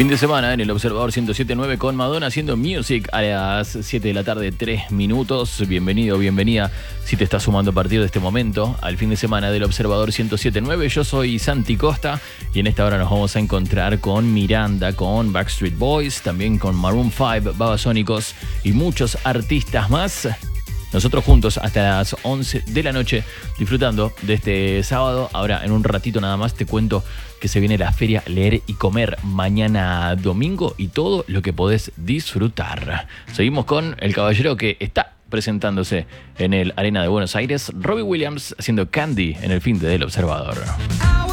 Fin de semana en el Observador 107.9 con Madonna haciendo music a las 7 de la tarde, 3 minutos. Bienvenido, bienvenida si te estás sumando a partir de este momento al fin de semana del Observador 107.9. Yo soy Santi Costa y en esta hora nos vamos a encontrar con Miranda, con Backstreet Boys, también con Maroon 5, Babasónicos y muchos artistas más. Nosotros juntos hasta las 11 de la noche disfrutando de este sábado. Ahora en un ratito nada más te cuento que se viene la feria Leer y Comer mañana domingo y todo lo que podés disfrutar. Seguimos con el caballero que está presentándose en el Arena de Buenos Aires, Robbie Williams haciendo Candy en el fin del Observador.